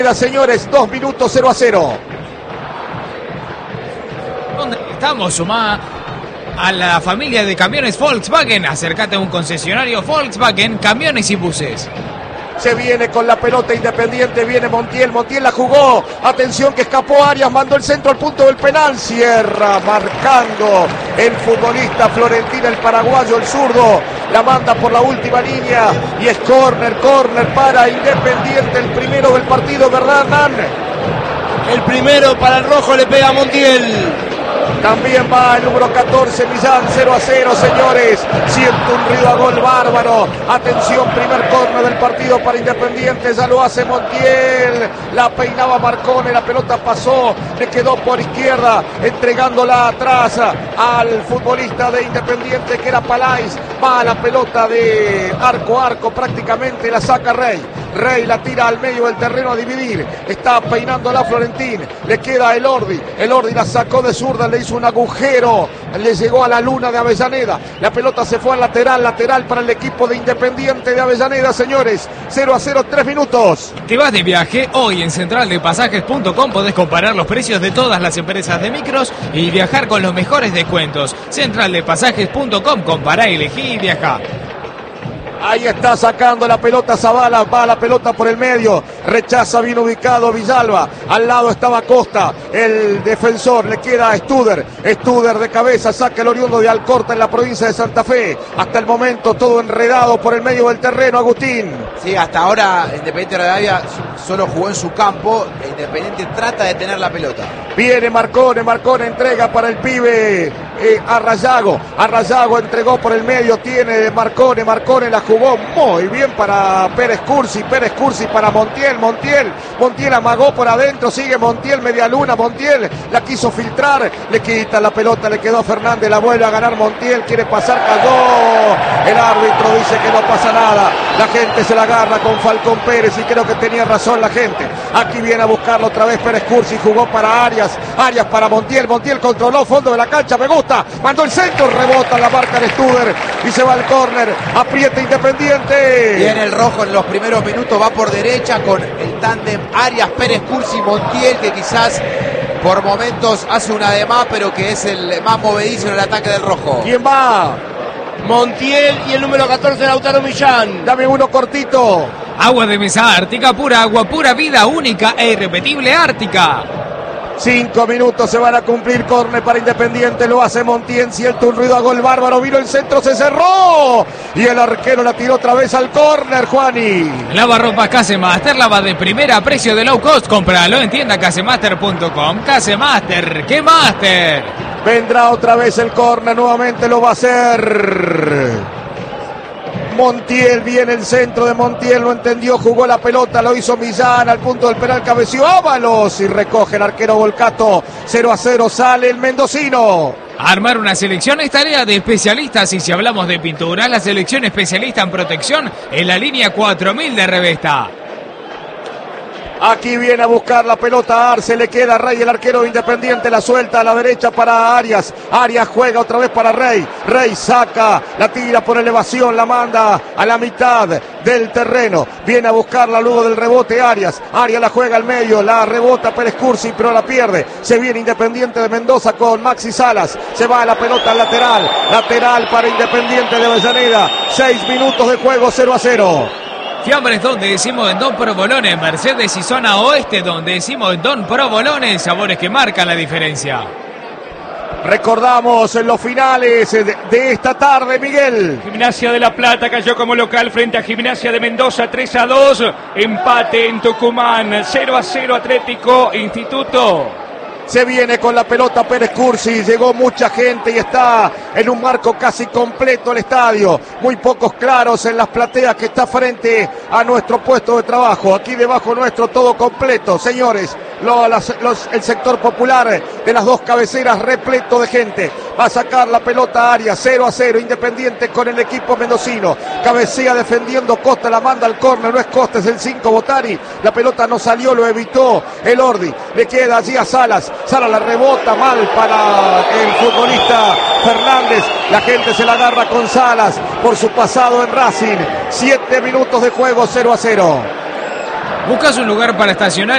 Señores, 2 minutos 0-0. ¿Dónde estamos? Sumá a la familia de camiones Volkswagen. Acércate a un concesionario Volkswagen, camiones y buses. Se viene con la pelota Independiente, viene Montiel la jugó, atención que escapó Arias, mandó el centro al punto del penal, cierra marcando el futbolista Florentín, el paraguayo, el zurdo, la manda por la última línea y es córner para Independiente, el primero del partido, ¿verdad, Hernán? El primero para el rojo, le pega a Montiel. También va el número 14, Millán, 0-0, señores. Siente un ruido a gol bárbaro. Atención, primer córner del partido para Independiente. Ya lo hace Montiel. La peinaba Marcone, la pelota pasó. Le quedó por izquierda, entregándola atrás al futbolista de Independiente, que era Palais. Va la pelota de arco a arco, prácticamente la saca Rey. Rey la tira al medio del terreno a dividir. Está peinándola Florentín. Le queda Elordi. Elordi la sacó de zurda, le hizo un agujero. Le llegó a la luna de Avellaneda. La pelota se fue al lateral para el equipo de Independiente de Avellaneda, señores. 0-0, 3 minutos. ¿Te vas de viaje? Hoy en centraldepasajes.com podés comparar los precios de todas las empresas de micros y viajar con los mejores descuentos. Centraldepasajes.com, compará, elegí y viajá. Ahí está sacando la pelota Zavala, va la pelota por el medio, rechaza bien ubicado Villalba, al lado estaba Costa, el defensor, le queda a Studer de cabeza, saca el oriundo de Alcorta en la provincia de Santa Fe, hasta el momento todo enredado por el medio del terreno, Agustín. Sí, hasta ahora Independiente Rivadavia solo jugó en su campo, Independiente trata de tener la pelota. Viene Marcone entrega para el pibe Arrayago entregó por el medio, tiene Marcone la jugó muy bien para Pérez Cursi para Montiel amagó por adentro, sigue Montiel, media luna, Montiel la quiso filtrar, le quita la pelota, le quedó Fernández, la vuelve a ganar Montiel, quiere pasar, cayó, el árbitro dice que no pasa nada, la gente se la agarra con Falcón Pérez y creo que tenía razón la gente, aquí viene a buscarlo otra vez Pérez Cursi, jugó para Arias para Montiel controló fondo de la cancha, me gusta, mandó el centro, rebota la marca de Studer y se va al córner, aprieta Independiente. Viene el rojo en los primeros minutos, va por derecha con el tándem Arias, Pérez Cursi, Montiel, que quizás por momentos hace una de más, pero que es el más movedizo en el ataque del rojo. ¿Quién va? Montiel y el número 14, Lautaro Millán. Dame uno cortito. Agua de mesa Ártica, pura agua, pura vida, única e irrepetible Ártica. 5 minutos se van a cumplir, córner para Independiente, lo hace Montiel, siente un ruido a gol bárbaro, vino el centro, se cerró y el arquero la tiró otra vez al córner, Juani. Lava ropa Casemaster, lava de primera a precio de low cost, cómpralo en tienda casemaster.com. Casemaster, ¡qué master! Vendrá otra vez el córner, nuevamente lo va a hacer Montiel, viene el centro de Montiel, lo entendió, jugó la pelota, lo hizo Millán, al punto del penal cabeció Ábalos y recoge el arquero Volcato. 0-0, sale el mendocino. Armar una selección es tarea de especialistas y si hablamos de pintura, la selección especialista en protección en la línea 4000 de Revesta. Aquí viene a buscar la pelota Arce, le queda a Rey, el arquero Independiente, la suelta a la derecha para Arias. Arias juega otra vez para Rey. Rey saca, la tira por elevación, la manda a la mitad del terreno. Viene a buscarla luego del rebote Arias. Arias la juega al medio, la rebota Pérez Cursi, pero la pierde. Se viene Independiente de Mendoza con Maxi Salas. Se va a la pelota al lateral para Independiente de Avellaneda. 6 minutos de juego, 0-0. Fiambres donde decimos en Don Provolone, Mercedes y zona oeste donde decimos en Don Provolone, sabores que marcan la diferencia. Recordamos en los finales de esta tarde, Miguel. Gimnasia de La Plata cayó como local frente a Gimnasia de Mendoza 3-2. Empate en Tucumán 0-0 Atlético Instituto. Se viene con la pelota Pérez Cursi, llegó mucha gente y está en un marco casi completo el estadio. Muy pocos claros en las plateas que está frente a nuestro puesto de trabajo. Aquí debajo nuestro todo completo, señores. El sector popular de las dos cabeceras repleto de gente. Va a sacar la pelota Arias, 0-0, Independiente con el equipo mendocino. Cabecea defendiendo Costa, la manda al córner, no es Costa, es el 5 Botari. La pelota no salió, lo evitó Elordi. Le queda allí a Salas. Salas la rebota mal para el futbolista Fernández. La gente se la agarra con Salas por su pasado en Racing. 7 minutos de juego, 0-0. ¿Buscas un lugar para estacionar